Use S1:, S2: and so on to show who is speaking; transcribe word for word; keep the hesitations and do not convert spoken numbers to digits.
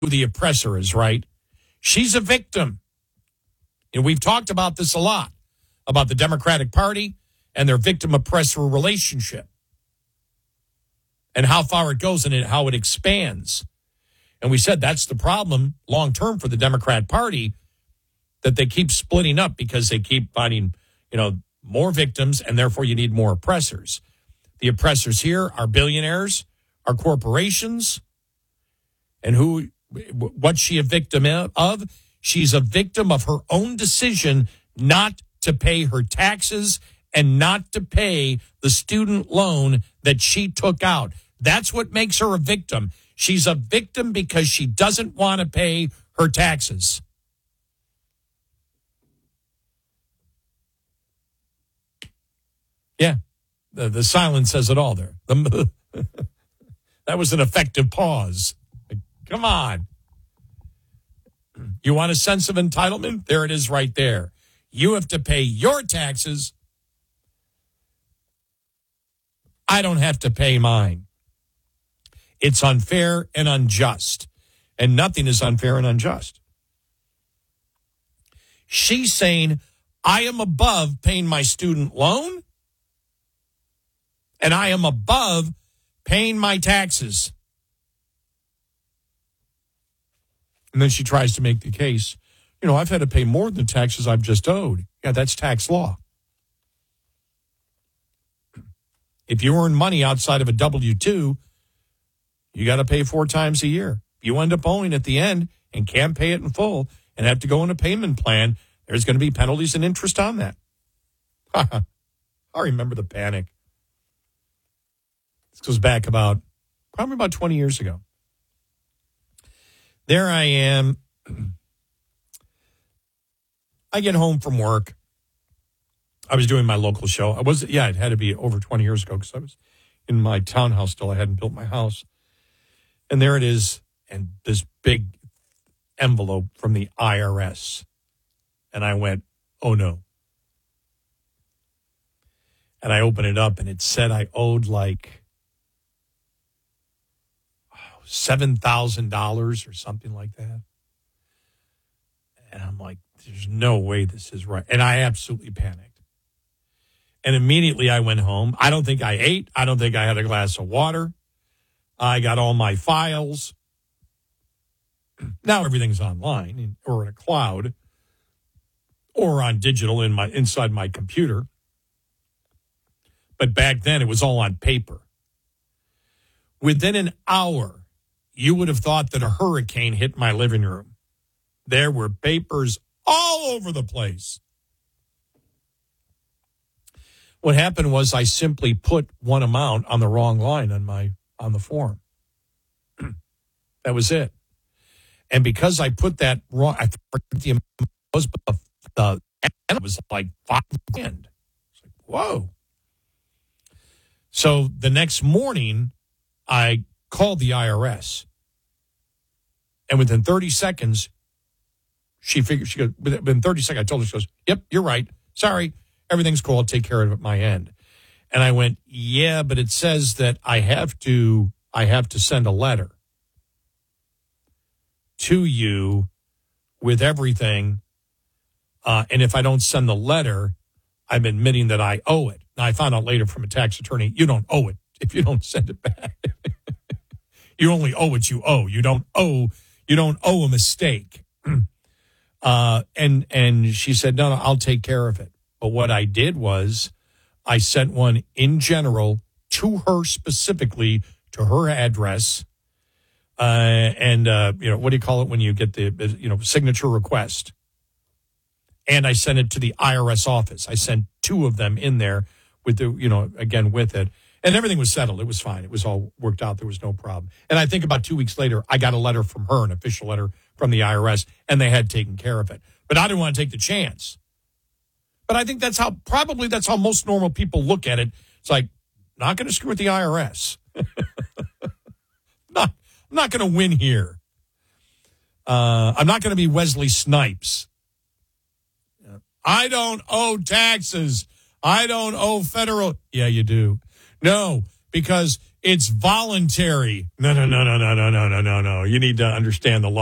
S1: who the oppressor is, right? She's a victim. And we've talked about this a lot, about the Democratic Party and their victim-oppressor relationship and how far it goes and how it expands. And we said that's the problem long-term for the Democrat Party, that they keep splitting up because they keep finding, you know, more victims, and therefore you need more oppressors. The oppressors here are billionaires, are corporations, and who, what's she a victim of? She's a victim of her own decision not to pay her taxes and not to pay the student loan that she took out. That's what makes her a victim. She's a victim because she doesn't want to pay her taxes. Yeah, the, the silence says it all there. The, that was an effective pause. Like, come on. You want a sense of entitlement? There it is right there. You have to pay your taxes. I don't have to pay mine. It's unfair and unjust. And nothing is unfair and unjust. She's saying, I am above paying my student loan, and I am above paying my taxes. And then she tries to make the case, you know, I've had to pay more than the taxes I've just owed. Yeah, that's tax law. If you earn money outside of a W two, you got to pay four times a year. If you end up owing at the end and can't pay it in full and have to go in a payment plan, there's going to be penalties and interest on that. I remember the panic. This goes back about, probably about twenty years ago. There I am. I get home from work. I was doing my local show. I was, yeah, it had to be over twenty years ago because I was in my townhouse still. I hadn't built my house. And there it is, and this big envelope from the I R S. And I went, oh, no. And I opened it up, and it said I owed like seven thousand dollars or something like that. And I'm like, there's no way this is right. And I absolutely panicked. And immediately I went home. I don't think I ate. I don't think I had a glass of water. I got all my files. Now everything's online or in a cloud or on digital in my inside my computer. But back then it was all on paper. Within an hour, you would have thought that a hurricane hit my living room. There were papers all over the place. What happened was I simply put one amount on the wrong line on my on the form. That was it. And because I put that wrong, I forgot the amount was, but the it was like five grand. It's like, whoa. So the next morning, I called the I R S. And within thirty seconds, she figured, she goes, within thirty seconds, I told her, she goes, yep, you're right. Sorry, everything's cool. I'll take care of it at my end. And I went, yeah, but it says that I have to, I have to send a letter to you with everything. Uh, and if I don't send the letter, I'm admitting that I owe it. Now, I found out later from a tax attorney, you don't owe it if you don't send it back. You only owe what you owe. You don't owe, you don't owe a mistake. Uh, and, and she said, no, no, I'll take care of it. But what I did was I sent one in general to her specifically, to her address. Uh, and, uh, you know, what do you call it when you get the, you know, signature request? And I sent it to the I R S office. I sent two of them in there with the, you know, again, with it. And everything was settled. It was fine. It was all worked out. There was no problem. And I think about two weeks later, I got a letter from her, an official letter from the I R S, and they had taken care of it. But I didn't want to take the chance. But I think that's how, probably that's how most normal people look at it. It's like, not going to screw with the I R S. not, I'm not going to win here. Uh, I'm not going to be Wesley Snipes. I don't owe taxes. I don't owe federal. Yeah, you do. No, because it's voluntary. No, no, no, no, no, no, no, no, no, no. You need to understand the law.